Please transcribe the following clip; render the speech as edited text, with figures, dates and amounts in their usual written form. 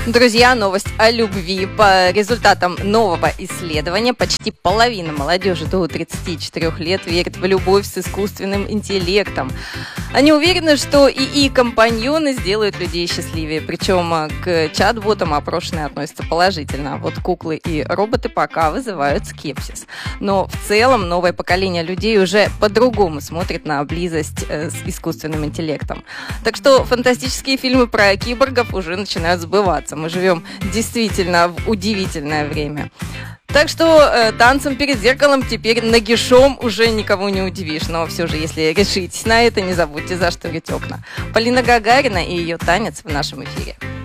Друзья, новость о любви. По результатам нового исследования почти половина молодежи до 34 лет верит в любовь с искусственным интеллектом. Они уверены, что ИИ-компаньоны сделают людей счастливее. Причем к чат-ботам опрошенные относятся положительно. Вот куклы и роботы пока вызывают скепсис. Но в целом новое поколение людей уже по-другому смотрит на близость с искусственным интеллектом. Так что фантастические фильмы про киборгов уже начинают сбываться. Мы живем действительно в удивительное время. Так что танцем перед зеркалом теперь нагишом уже никого не удивишь. Но все же, если решитесь на это, не забудьте зашторить окна. Полина Гагарина и ее танец в нашем эфире.